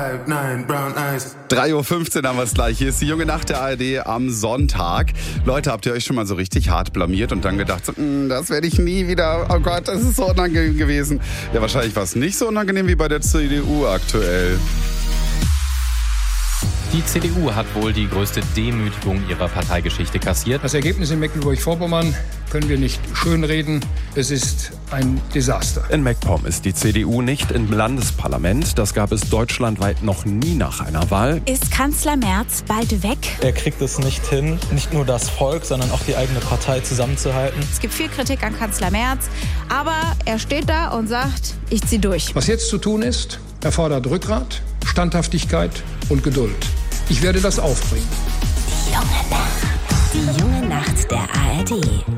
5'9", brown eyes. 3.15 Uhr haben wir es gleich. Hier ist die junge Nacht der ARD am Sonntag. Leute, habt ihr euch schon mal so richtig hart blamiert und dann gedacht, so, das werde ich nie wieder, oh Gott, das ist so unangenehm gewesen. Ja, wahrscheinlich war es nicht so unangenehm wie bei der CDU aktuell. Die CDU hat wohl die größte Demütigung ihrer Parteigeschichte kassiert. Das Ergebnis in Mecklenburg-Vorpommern können wir nicht schönreden. Es ist ein Desaster. In MacPom ist die CDU nicht im Landesparlament. Das gab es deutschlandweit noch nie nach einer Wahl. Ist Kanzler Merz bald weg? Er kriegt es nicht hin, nicht nur das Volk, sondern auch die eigene Partei zusammenzuhalten. Es gibt viel Kritik an Kanzler Merz, aber er steht da und sagt, ich ziehe durch. Was jetzt zu tun ist, erfordert Rückgrat, Standhaftigkeit und Geduld. Ich werde das aufbringen. Die junge Nacht der ARD.